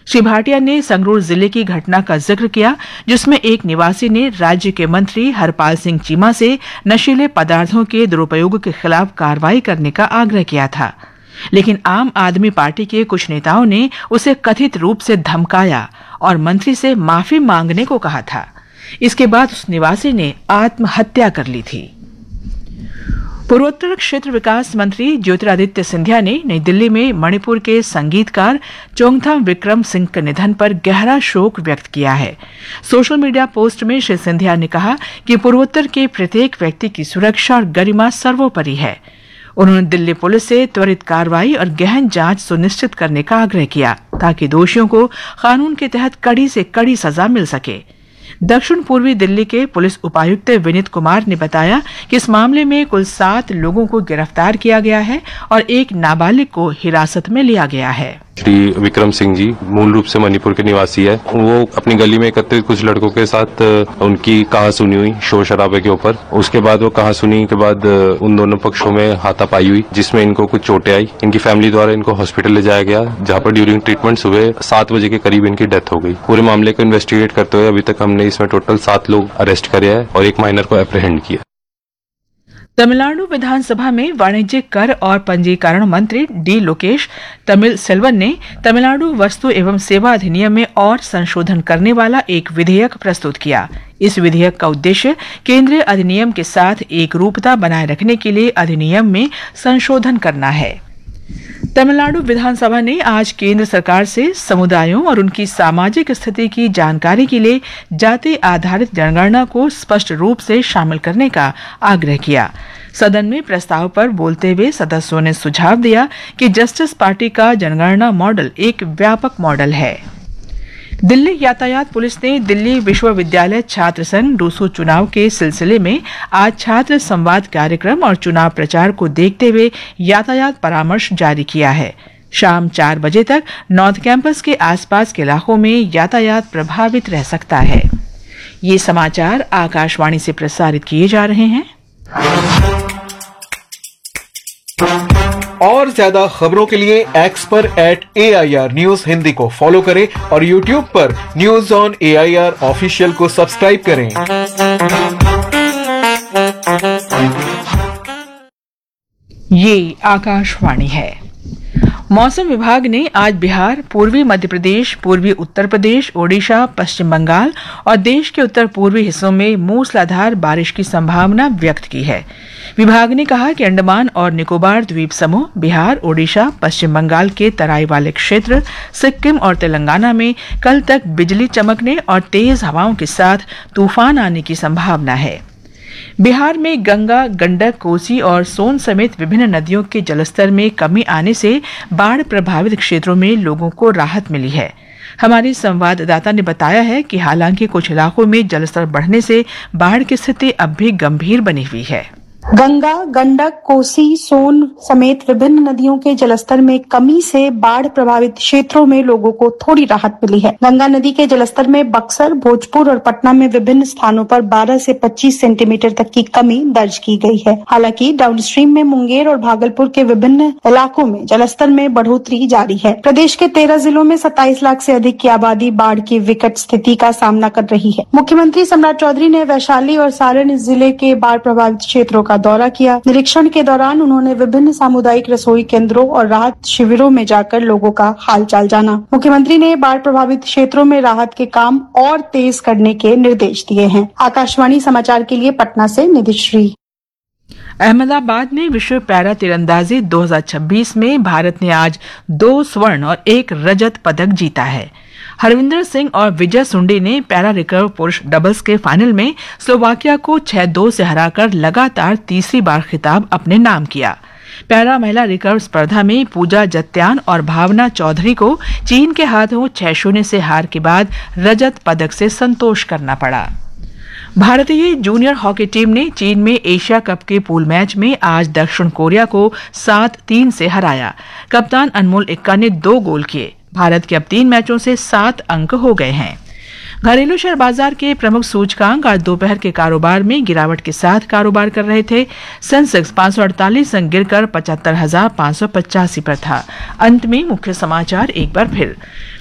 श्री भाटिया ने संगरूर जिले की घटना का जिक्र किया, जिसमें एक निवासी ने राज्य के मंत्री हरपाल सिंह चीमा से नशीले पदार्थों के दुरुपयोग के खिलाफ कार्रवाई करने का आग्रह किया था, लेकिन आम आदमी पार्टी के कुछ नेताओं ने उसे कथित रूप से धमकाया और मंत्री से माफी मांगने को कहा था। इसके बाद उस निवासी ने आत्महत्या कर ली थी। पूर्वोत्तर क्षेत्र विकास मंत्री ज्योतिरादित्य सिंधिया ने नई दिल्ली में मणिपुर के संगीतकार चोंगथाम विक्रम सिंह के निधन पर गहरा शोक व्यक्त किया है। सोशल मीडिया पोस्ट में श्री सिंधिया ने कहा कि पूर्वोत्तर के प्रत्येक व्यक्ति की सुरक्षा और गरिमा सर्वोपरि है। उन्होंने दिल्ली पुलिस से त्वरित कार्रवाई और गहन जांच सुनिश्चित करने का आग्रह किया, ताकि दोषियों को कानून के तहत कड़ी से कड़ी सजा मिल सके। दक्षिण पूर्वी दिल्ली के पुलिस उपायुक्त विनीत कुमार ने बताया कि इस मामले में कुल 7 लोगों को गिरफ्तार किया गया है और एक नाबालिग को हिरासत में लिया गया है। श्री विक्रम सिंह जी मूल रूप से मणिपुर के निवासी है। वो अपनी गली में एकत्रित कुछ लड़कों के साथ उनकी कहासुनी हुई शोर शराबे के ऊपर। उसके बाद वो कहासुनी के बाद उन दोनों पक्षों में हाथापाई हुई, जिसमें इनको कुछ चोटें आई। इनकी फैमिली द्वारा इनको हॉस्पिटल ले जाया गया, जहां पर ड्यूरिंग ट्रीटमेंट सुबह 7 बजे के करीब इनकी डेथ हो गई। पूरे मामले को इन्वेस्टिगेट करते हुए अभी तक हमने इसमें टोटल 7 लोग अरेस्ट करे हैं और एक माइनर को एप्रीहेंड किया। तमिलनाडु विधानसभा में वाणिज्यिक कर और पंजीकरण मंत्री डी लोकेश तमिलसेल्वन ने तमिलनाडु वस्तु एवं सेवा अधिनियम में और संशोधन करने वाला एक विधेयक प्रस्तुत किया। इस विधेयक का उद्देश्य केंद्रीय अधिनियम के साथ एक रूपता बनाए रखने के लिए अधिनियम में संशोधन करना है। तमिलनाडु विधानसभा ने आज केंद्र सरकार से समुदायों और उनकी सामाजिक स्थिति की जानकारी के लिए जाति आधारित जनगणना को स्पष्ट रूप से शामिल करने का आग्रह किया। सदन में प्रस्ताव पर बोलते हुए सदस्यों ने सुझाव दिया कि जस्टिस पार्टी का जनगणना मॉडल एक व्यापक मॉडल है। दिल्ली यातायात पुलिस ने दिल्ली विश्वविद्यालय छात्र संघ रूसो चुनाव के सिलसिले में आज छात्र संवाद कार्यक्रम और चुनाव प्रचार को देखते हुए यातायात परामर्श जारी किया है। शाम 4 बजे तक नॉर्थ कैंपस के आसपास के इलाकों में यातायात प्रभावित रह सकता है। ये समाचार आकाशवाणी से प्रसारित किए जा रहे हैं। और ज्यादा खबरों के लिए एक्स पर @AIR न्यूज हिंदी को फॉलो करें और यूट्यूब पर न्यूज ऑन AIR ऑफिशियल को सब्सक्राइब करें। ये आकाशवाणी है। मौसम विभाग ने आज बिहार, पूर्वी मध्य प्रदेश, पूर्वी उत्तर प्रदेश, ओडिशा, पश्चिम बंगाल और देश के उत्तर पूर्वी हिस्सों में मूसलाधार बारिश की संभावना व्यक्त की है। विभाग ने कहा कि अंडमान और निकोबार द्वीप समूह, बिहार, ओडिशा, पश्चिम बंगाल के तराई वाले क्षेत्र, सिक्किम और तेलंगाना में कल तक बिजली चमकने और तेज हवाओं के साथ तूफान आने की संभावना है। बिहार में गंगा, गंडक, कोसी और सोन समेत विभिन्न नदियों के जलस्तर में कमी आने से बाढ़ प्रभावित क्षेत्रों में लोगों को राहत मिली है। हमारे संवाददाता ने बताया है कि हालांकि कुछ इलाकों में जलस्तर बढ़ने से बाढ़ की स्थिति अब भी गंभीर बनी हुई है। गंगा, गंडक, कोसी, सोन समेत विभिन्न नदियों के जलस्तर में कमी से बाढ़ प्रभावित क्षेत्रों में लोगों को थोड़ी राहत मिली है। गंगा नदी के जलस्तर में बक्सर, भोजपुर और पटना में विभिन्न स्थानों पर 12 से 25 सेंटीमीटर तक की कमी दर्ज की गई है। हालांकि डाउनस्ट्रीम में मुंगेर और भागलपुर के विभिन्न इलाकों में जलस्तर में बढ़ोतरी जारी है। प्रदेश के 13 जिलों में 27 लाख से अधिक की आबादी बाढ़ की विकट स्थिति का सामना कर रही है। मुख्यमंत्री सम्राट चौधरी ने वैशाली और सारण जिले के बाढ़ प्रभावित क्षेत्रों का दौरा किया। निरीक्षण के दौरान उन्होंने विभिन्न सामुदायिक रसोई केंद्रों और राहत शिविरों में जाकर लोगों का हालचाल जाना। मुख्यमंत्री ने बाढ़ प्रभावित क्षेत्रों में राहत के काम और तेज करने के निर्देश दिए हैं। आकाशवाणी समाचार के लिए पटना से निधिश्री। अहमदाबाद में विश्व पैरा तीरंदाजी 2026 में भारत ने आज 2 स्वर्ण और 1 रजत पदक जीता है। हरविंदर सिंह और विजय सुंडी ने पैरा रिकर्व पुरुष डबल्स के फाइनल में स्लोवाकिया को 6-2 से हराकर लगातार तीसरी बार खिताब अपने नाम किया। पैरा महिला रिकर्व स्पर्धा में पूजा जत्यान और भावना चौधरी को चीन के हाथों 6-0 से हार के बाद रजत पदक से संतोष करना पड़ा। भारतीय जूनियर हॉकी टीम ने चीन में एशिया कप के पूल मैच में आज दक्षिण कोरिया को 7-3 से हराया। कप्तान अनमोल एक्का ने 2 गोल किए। भारत के अब 3 मैचों से 7 अंक हो गए हैं। घरेलू शेयर बाजार के प्रमुख सूचकांक आज दोपहर के कारोबार में गिरावट के साथ कारोबार कर रहे थे। सेंसेक्स 548 अंक गिरकर 75,585 पर था। अंत में मुख्य समाचार एक बार फिर।